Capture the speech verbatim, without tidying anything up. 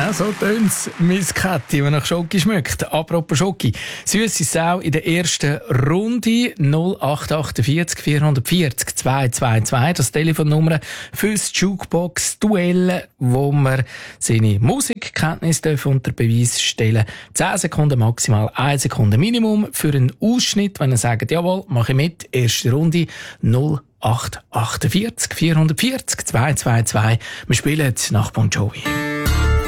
Genau so tönt's, Miss Kathi, die nach Schoki schmeckt. Apropos Schoki. Süsse Sau in der ersten Runde. null acht acht vier vier vier vier zwei zwei zwei. Das Telefonnummer fürs Jukebox-Duell, wo man seine Musikkenntnis unter Beweis stellen darf. zehn Sekunden maximal, eine Sekunde Minimum für einen Ausschnitt. Wenn ihr sagt, jawohl, mache ich mit. Erste Runde null acht acht vier vier vier zwei zwei zwei. Wir spielen nach Bon Jovi.